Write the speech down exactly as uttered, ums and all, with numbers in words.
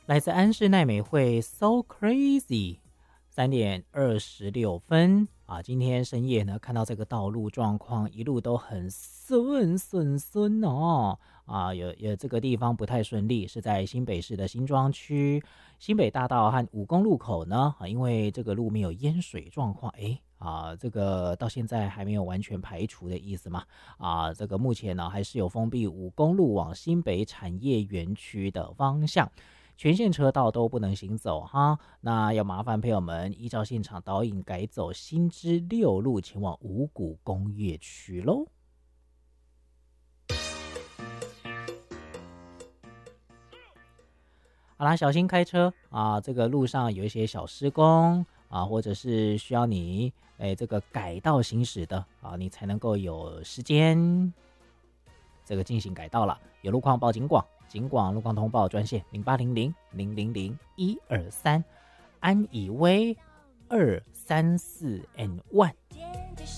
来自安室奈美惠 So Crazy， 三点二十六分啊！今天深夜呢，看到这个道路状况一路都很顺顺顺哦啊，有有这个地方不太顺利，是在新北市的新庄区新北大道和五公路口呢啊，因为这个路面有淹水状况，哎啊，这个到现在还没有完全排除的意思嘛啊，这个目前呢还是有封闭五公路往新北产业园区的方向。全线车道都不能行走哈，那要麻烦朋友们依照现场导引改走新知六路前往五股工业区喽。好啦，小心开车啊！这个路上有一些小施工啊，或者是需要你哎这个改道行驶的啊，你才能够有时间这个进行改道了。有路况报警广。警广路况通报专线零八零零零零零一二三，安以威二三四 N 一。